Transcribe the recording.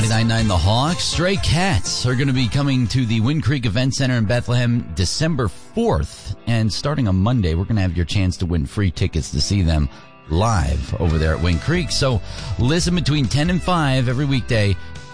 99.9 The Hawk. Stray Cats are going to be coming to the Wind Creek Event Center in Bethlehem December 4th. And starting on Monday, we're going to have your chance to win free tickets to see them live over there at Wind Creek. So listen between 10 and 5 every weekday